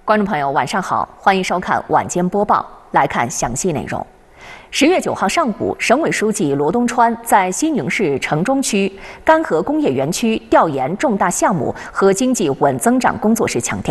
观众朋友，晚上好，欢迎收看晚间播报。来看详细内容。10月9号上午，省委书记罗东川在西宁市城中区干河工业园区调研重大项目和经济稳增长工作时强调，